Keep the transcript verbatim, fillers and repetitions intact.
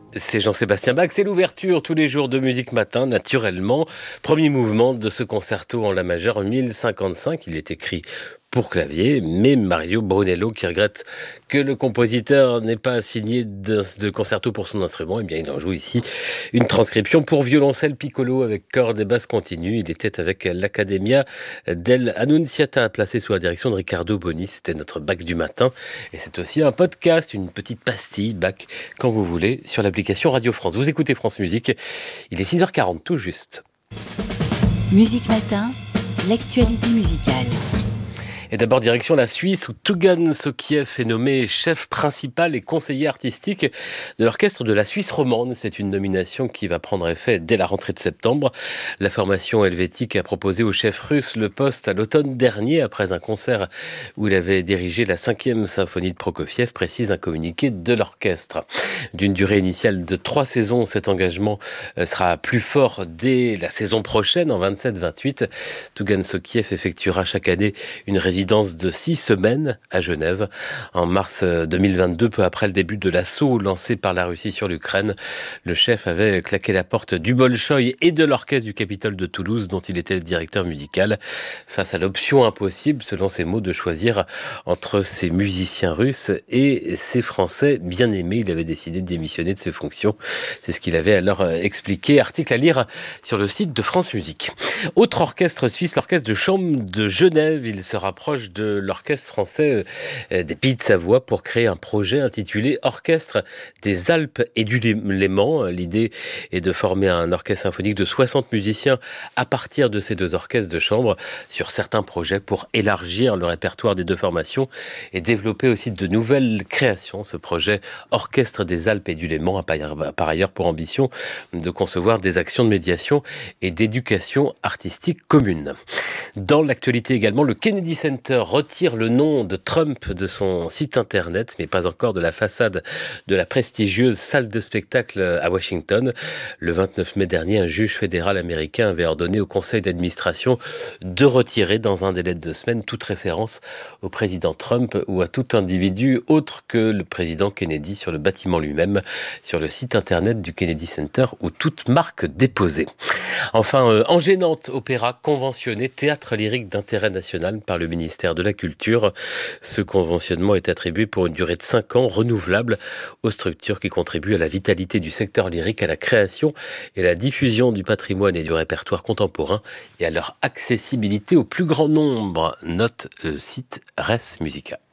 C'est Jean-Sébastien Bach, c'est l'ouverture tous les jours de Musique Matin, naturellement. Premier mouvement de ce concerto en la majeure mille cinquante-cinq, il est écrit pour clavier, mais Mario Brunello, qui regrette que le compositeur n'ait pas signé de, de concerto pour son instrument, eh bien il en joue ici une transcription pour violoncelle piccolo avec cordes et basses continues. Il était avec l'Accademia dell'Annunziata, placé sous la direction de Riccardo Boni. C'était notre Bach du matin. Et c'est aussi un podcast, une petite pastille Bach, quand vous voulez, sur l'application Radio France. Vous écoutez France Musique, il est six heures quarante tout juste. Musique Matin, l'actualité musicale. Et d'abord direction la Suisse où Tougan Sokiev est nommé chef principal et conseiller artistique de l'orchestre de la Suisse romande. C'est une nomination qui va prendre effet dès la rentrée de septembre. La formation helvétique a proposé au chef russe le poste à l'automne dernier après un concert où il avait dirigé la cinquième symphonie de Prokofiev, précise un communiqué de l'orchestre. D'une durée initiale de trois saisons, cet engagement sera plus fort dès la saison prochaine en vingt-sept vingt-huit. Tougan Sokiev effectuera chaque année une résidence de six semaines à Genève. En mars deux mille vingt-deux, peu après le début de l'assaut lancé par la Russie sur l'Ukraine, le chef avait claqué la porte du Bolchoï et de l'orchestre du Capitole de Toulouse, dont il était le directeur musical, face à l'option impossible, selon ses mots, de choisir entre ses musiciens russes et ses Français bien aimés. Il avait décidé de démissionner de ses fonctions. C'est ce qu'il avait alors expliqué. Article à lire sur le site de France Musique. Autre orchestre suisse, l'orchestre de chambre de Genève. Il se rapproche de l'orchestre français des Pays de Savoie pour créer un projet intitulé Orchestre des Alpes et du Léman. L'idée est de former un orchestre symphonique de soixante musiciens à partir de ces deux orchestres de chambre sur certains projets pour élargir le répertoire des deux formations et développer aussi de nouvelles créations. Ce projet Orchestre des Alpes et du Léman a par ailleurs pour ambition de concevoir des actions de médiation et d'éducation artistique commune. Dans l'actualité également, le Kennedy Center retire le nom de Trump de son site internet, mais pas encore de la façade de la prestigieuse salle de spectacle à Washington. Le vingt-neuf mai dernier, un juge fédéral américain avait ordonné au conseil d'administration de retirer dans un délai de deux semaines toute référence au président Trump ou à tout individu autre que le président Kennedy sur le bâtiment lui-même, sur le site internet du Kennedy Center ou toute marque déposée. Enfin, euh, en gênante, opéra conventionné, théâtre lyrique d'intérêt national par le ministère de la Culture. Ce conventionnement est attribué pour une durée de cinq ans, renouvelable, aux structures qui contribuent à la vitalité du secteur lyrique, à la création et à la diffusion du patrimoine et du répertoire contemporain et à leur accessibilité au plus grand nombre. Note le site Res Musica.